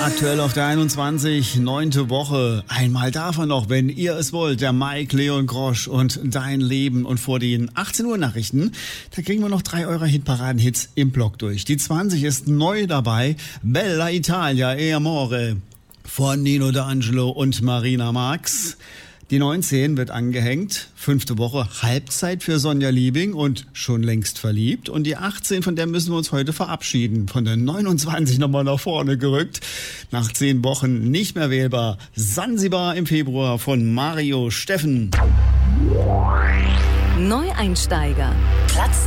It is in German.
Aktuell auf der 21, 9. Woche. Einmal davon noch, wenn ihr es wollt, der Mike Leon Grosch und Dein Leben. Und vor den 18 Uhr Nachrichten, da kriegen wir noch 3 eurer Hitparaden-Hits im Block durch. Die 20 ist neu dabei, Bella Italia e Amore von Nino D'Angelo und Marina Marx. Die 19 wird angehängt, 5. Woche, Halbzeit für Sonja Liebing und Schon längst verliebt. Und die 18, von der müssen wir uns heute verabschieden. Von der 29 nochmal nach vorne gerückt. Nach 10 Wochen nicht mehr wählbar. Sansibar im Februar von Mario Steffen. Neueinsteiger. Platz